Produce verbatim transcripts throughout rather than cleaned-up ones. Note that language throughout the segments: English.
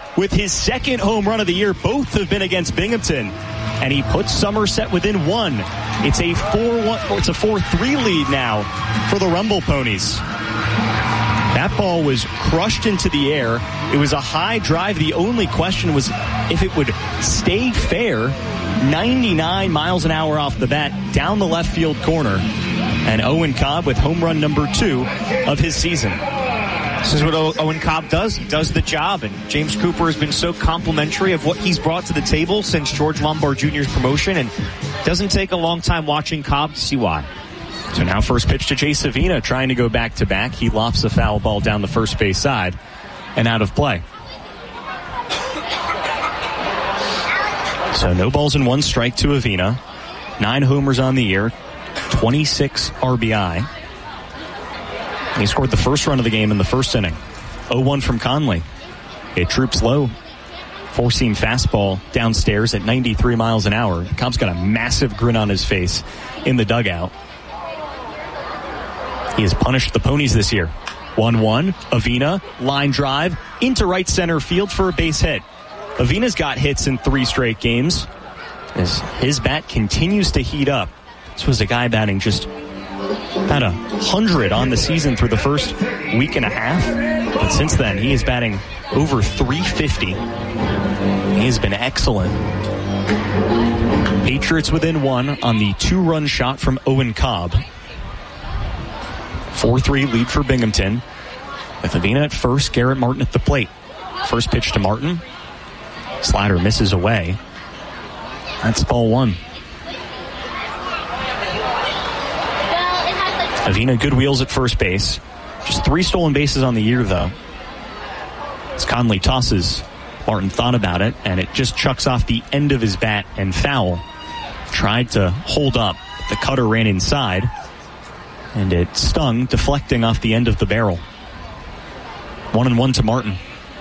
with his second home run of the year. Both have been against Binghamton, and he puts Somerset within one. It's a four one, or it's a four three lead now for the Rumble Ponies. That ball was crushed into the air. It was a high drive. The only question was if it would stay fair. ninety-nine miles an hour off the bat, down the left field corner. And Owen Cobb with home run number two of his season. This is what Owen Cobb does. He does the job, and James Cooper has been so complimentary of what he's brought to the table since George Lombard Junior's promotion, and doesn't take a long time watching Cobb to see why. So now first pitch to Jay Savina, trying to go back-to-back. He lofts a foul ball down the first base side and out of play. So no balls and one strike to Avina. Nine homers on the year, twenty-six R B I. He scored the first run of the game in the first inning. oh one from Conley. It troops low. Four-seam fastball downstairs at ninety-three miles an hour. Cobb's got a massive grin on his face in the dugout. He has punished the Ponies this year. one one. Avina, line drive into right center field for a base hit. Avina's got hits in three straight games as his bat continues to heat up. This was a guy batting just about a hundred on the season through the first week and a half. But since then, he is batting over three fifty. He has been excellent. Patriots within one on the two-run shot from Owen Cobb. four three lead for Binghamton. With Avina at first, Garrett Martin at the plate. First pitch to Martin. Slider misses away. That's ball one. Avina, good wheels at first base. Just three stolen bases on the year, though. As Conley tosses, Martin thought about it, and it just chucks off the end of his bat and foul. Tried to hold up. The cutter ran inside, and it stung, deflecting off the end of the barrel. One and one to Martin.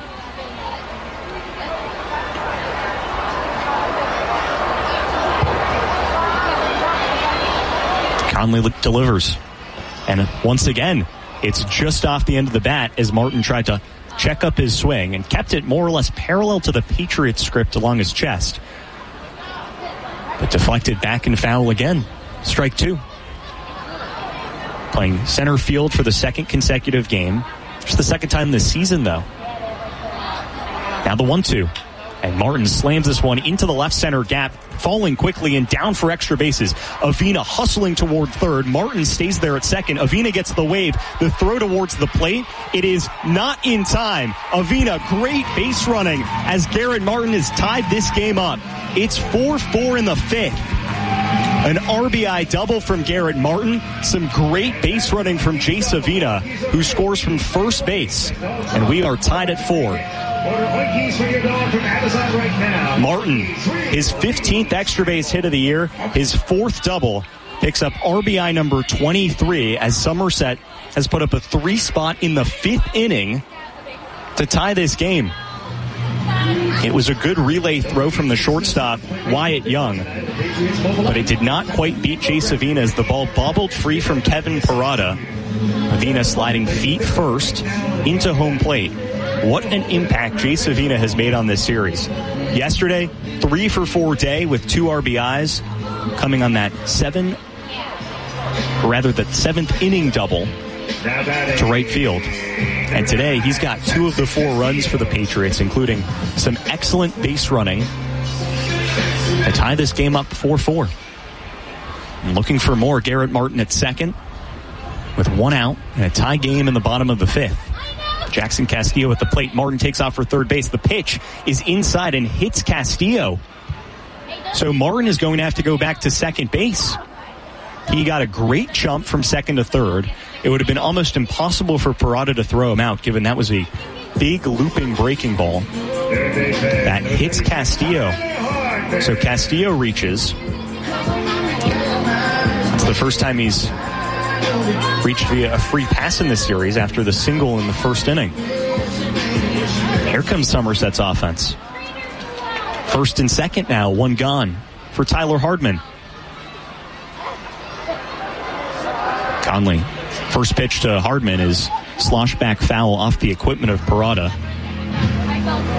Conley delivers. And once again, it's just off the end of the bat as Martin tried to check up his swing and kept it more or less parallel to the Patriots script along his chest. But deflected back and foul again. Strike two. Playing center field for the second consecutive game. Just the second time this season, though. Now the one two. And Martin slams this one into the left center gap, falling quickly and down for extra bases. Avina hustling toward third. Martin stays there at second. Avina gets the wave. The throw towards the plate. It is not in time. Avina, great base running as Garrett Martin has tied this game up. It's four four in the fifth. An R B I double from Garrett Martin. Some great base running from Jace Avina, who scores from first base. And we are tied at four. Martin, his fifteenth extra base hit of the year, his fourth double, picks up R B I number twenty-three as Somerset has put up a three spot in the fifth inning to tie this game. It was a good relay throw from the shortstop, Wyatt Young, but it did not quite beat Jace Avina as the ball bobbled free from Kevin Parada. Avina sliding feet first into home plate. What an impact Jace Avina has made on this series. Yesterday, three for four day with two R B Is, coming on that seven, or rather the seventh inning double to right field. And today, he's got two of the four runs for the Patriots, including some excellent base running to tie this game up four four. And looking for more, Garrett Martin at second with one out and a tie game in the bottom of the fifth. Jackson Castillo at the plate. Martin takes off for third base. The pitch is inside and hits Castillo. So Martin is going to have to go back to second base. He got a great jump from second to third. It would have been almost impossible for Parada to throw him out, given that was a big looping breaking ball that hits Castillo. So Castillo reaches. It's the first time he's reached via a free pass in this series after the single in the first inning. Here comes Somerset's offense. First and second now, one gone for Tyler Hardman. Conley, first pitch to Hardman is slosh back foul off the equipment of Parada.